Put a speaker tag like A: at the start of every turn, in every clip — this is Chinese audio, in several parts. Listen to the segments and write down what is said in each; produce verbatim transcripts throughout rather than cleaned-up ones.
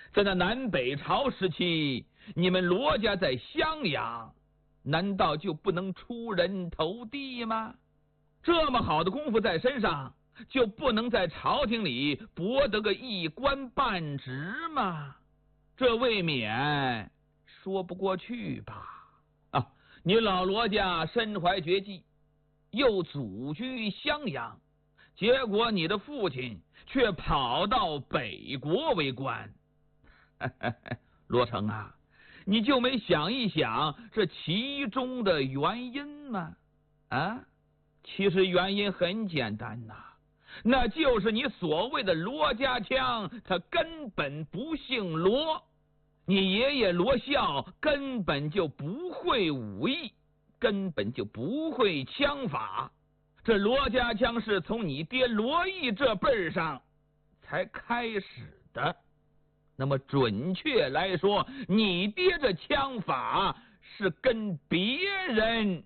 A: 在那南北朝时期，你们罗家在襄阳，难道就不能出人头地吗？这么好的功夫在身上，就不能在朝廷里博得个一官半职吗？这未免说不过去吧？啊，你老罗家身怀绝技，又祖居襄阳，结果你的父亲却跑到北国为官。罗成啊，你就没想一想这其中的原因吗？啊，其实原因很简单呐、啊，那就是你所谓的罗家枪，他根本不姓罗，你爷爷罗孝根本就不会武艺，根本就不会枪法。这罗家枪是从你爹罗毅这辈儿上才开始的。那么准确来说，你爹这枪法是跟别人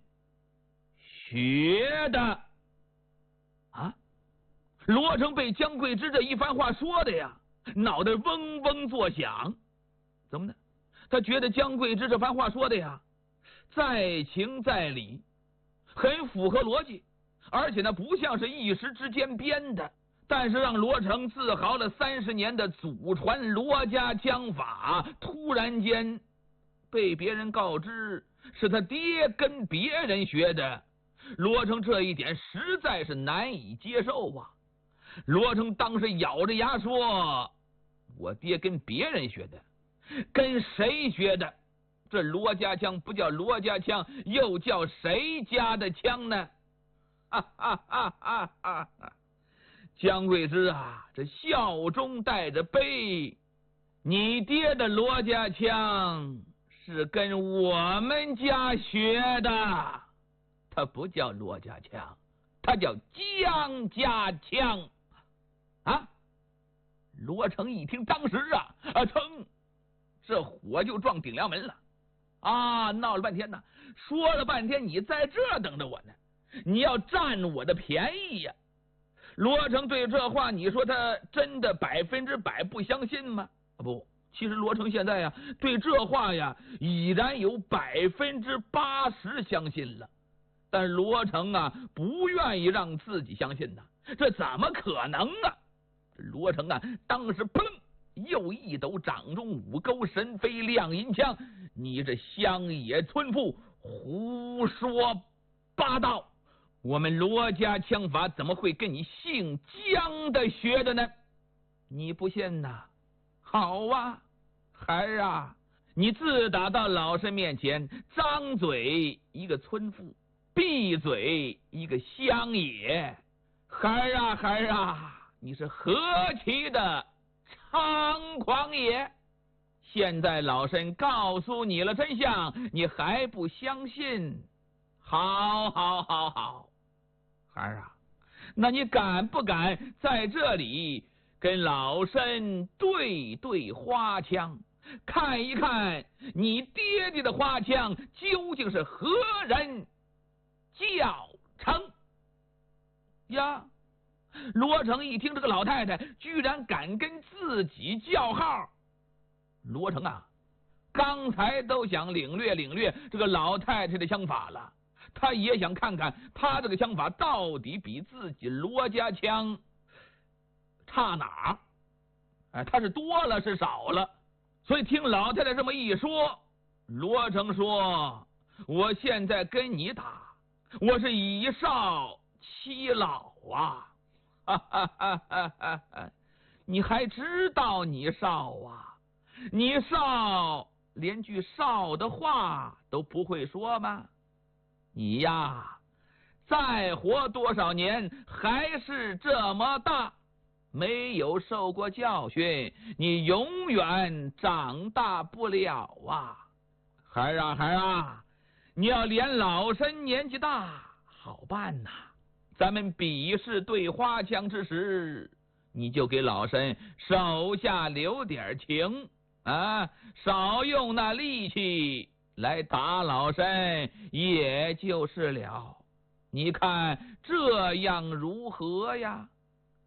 A: 学的啊！罗成被姜桂枝这一番话说的呀，脑袋嗡嗡作响。怎么呢？他觉得姜桂枝这番话说的呀，在情在理，很符合逻辑，而且呢，不像是一时之间编的。但是让罗成自豪了三十年的祖传罗家枪法，突然间被别人告知是他爹跟别人学的，罗成这一点实在是难以接受啊！罗成当时咬着牙说：“我爹跟别人学的，跟谁学的？这罗家枪不叫罗家枪，又叫谁家的枪呢？”哈哈哈哈哈哈！姜桂枝啊，这笑中带着悲，你爹的罗家枪是跟我们家学的，他不叫罗家枪，他叫姜家枪啊！罗成一听，当时啊啊噌，这火就撞顶梁门了啊！闹了半天呢，说了半天，你在这等着我呢，你要占我的便宜呀！罗成对这话，你说他真的百分之百不相信吗？不，其实罗成现在呀，对这话呀，已然有百分之八十相信了。但罗成啊，不愿意让自己相信呐，这怎么可能啊？罗成啊，当时砰，又一抖掌中五钩神飞亮银枪，你这乡野村妇胡说八道！我们罗家枪法怎么会跟你姓姜的学的呢？你不信呐？好啊，孩儿啊，你自打到老身面前，张嘴一个村妇，闭嘴一个乡野，孩儿啊孩儿啊，你是何其的猖狂也！现在老身告诉你了真相，你还不相信？好好好好，孩儿啊，那你敢不敢在这里跟老身对对花枪，看一看你爹爹的花枪究竟是何人教成呀？罗成一听这个老太太居然敢跟自己叫号，罗成啊，刚才都想领略领略这个老太太的枪法了，他也想看看他这个枪法到底比自己罗家枪差哪儿，哎，他是多了是少了。所以听老太太这么一说，罗成说：“我现在跟你打，我是以少欺老啊！哈哈哈哈哈哈！你还知道你少啊？你少连句少的话都不会说吗？你呀，再活多少年还是这么大，没有受过教训，你永远长大不了啊！孩儿啊孩儿啊，你要连老身年纪大好办呐。咱们比试对花枪之时，你就给老身手下留点情啊，少用那力气来打老身，也就是了。你看这样如何呀？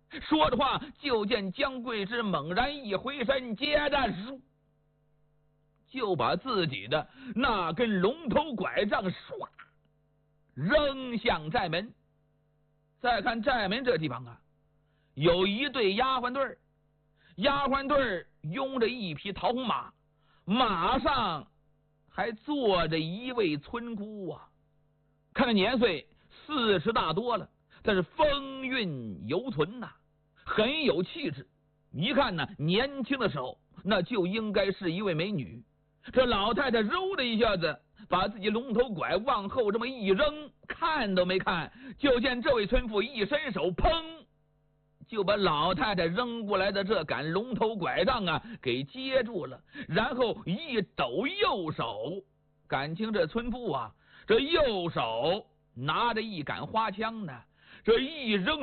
A: 说着话，就见姜桂枝猛然一回身，接着就把自己的那根龙头拐杖唰扔向寨门。再看寨门这地方啊，有一队丫鬟队，丫鬟队拥着一匹桃红马，马上还坐着一位村姑啊，看着年岁四十大多了，但是风韵犹存呐、啊，很有气质。一看呢，年轻的时候那就应该是一位美女。这老太太揉的一下子，把自己龙头拐往后这么一扔，看都没看，就见这位村妇一伸手，砰，就把老太太扔过来的这杆龙头拐杖啊给接住了，然后一抖右手，感情这村妇啊，这右手拿着一杆花枪呢，这一扔，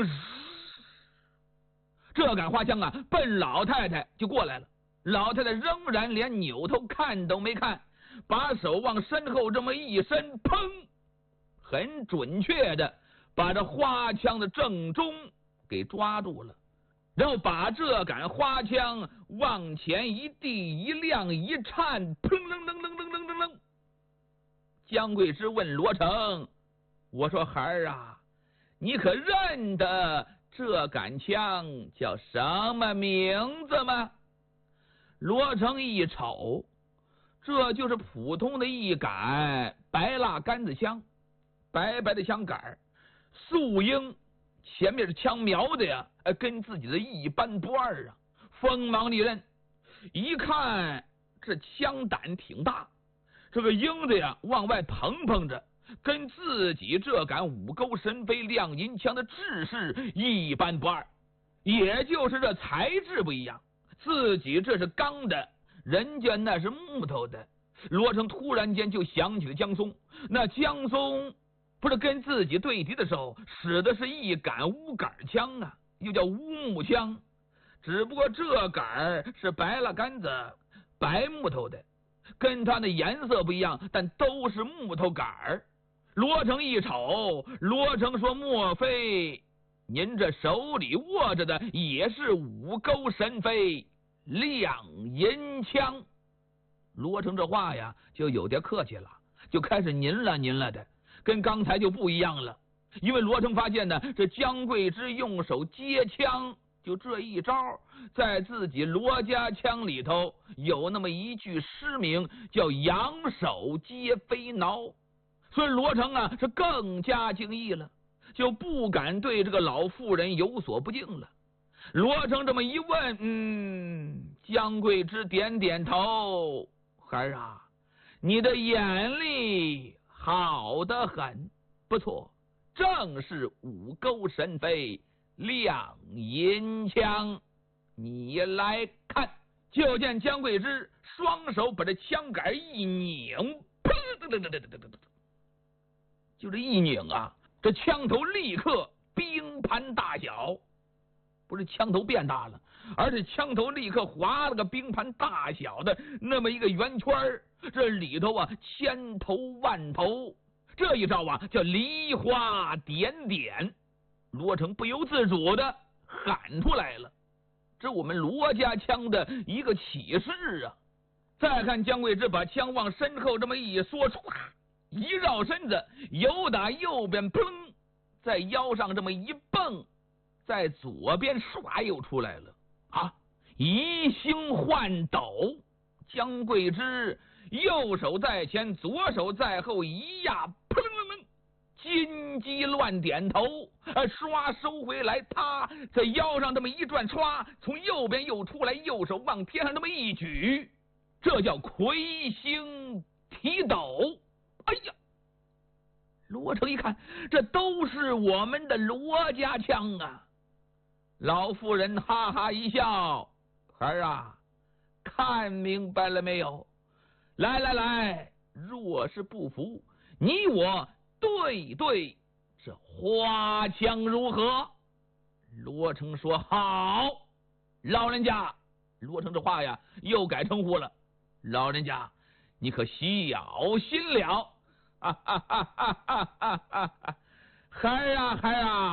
A: 这杆花枪啊奔老太太就过来了。老太太仍然连扭头看都没看，把手往身后这么一伸，砰，很准确的把这花枪的正中给抓住了，然后把这杆花枪往前一递一亮一颤，砰楞楞楞楞楞楞楞。姜桂枝问罗成：“我说孩儿啊，你可认得这杆枪叫什么名字吗？”罗成一瞅，这就是普通的一杆白蜡杆子枪，白白的枪杆，素英，前面是枪瞄的呀，跟自己的一般不二啊，锋芒利刃。一看这枪胆挺大，这个英子呀往外蓬蓬着，跟自己这杆五钩神飞亮银枪的制式一般不二，也就是这材质不一样。自己这是钢的，人家那是木头的。罗成突然间就想起了江松，那江松不是跟自己对敌的时候使的是一杆乌杆枪啊，又叫乌木枪，只不过这杆是白蜡杆子，白木头的，跟它的颜色不一样，但都是木头杆。罗成一瞅，罗成说：“莫非您这手里握着的也是五钩神飞亮银枪？”罗成这话呀就有点客气了，就开始您了您了的，跟刚才就不一样了。因为罗成发现呢，这姜桂枝用手接枪，就这一招，在自己罗家枪里头有那么一句诗名，叫扬手接飞挠，所以罗成啊是更加惊异了，就不敢对这个老妇人有所不敬了。罗成这么一问，嗯，姜桂枝点点头：“孩儿啊，你的眼力好得很，不错，正是五钩神飞亮银枪。你来看。”就见姜桂枝双手把这枪杆一拧，砰，就这一拧啊，这枪头立刻冰盘大小，不是枪头变大了，而是枪头立刻划了个冰盘大小的那么一个圆圈，这里头啊千头万头，这一招啊叫梨花点点。罗成不由自主的喊出来了，这我们罗家枪的一个启示啊。再看姜桂枝把枪往身后这么一缩，唰，一绕身子，由打右边砰，在腰上这么一蹦，在左边唰又出来了啊！移星换斗，姜桂枝右手在前，左手在后，一压，砰砰砰，金鸡乱点头，呃，刷收回来，他在腰上这么一转，唰，从右边又出来，右手往天上这么一举，这叫魁星提斗。哎呀！罗成一看，这都是我们的罗家枪啊！老妇人哈哈一笑：“孩儿啊，看明白了没有？来来来，若是不服，你我对对这花枪如何？”罗成说：“好。”老人家，罗成这话呀又改称呼了：“老人家，你可小心了。”哈哈哈哈哈哈！孩儿啊孩儿啊，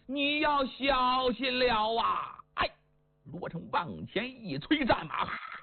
A: 你要小心了啊！哎，罗成往前一催战马，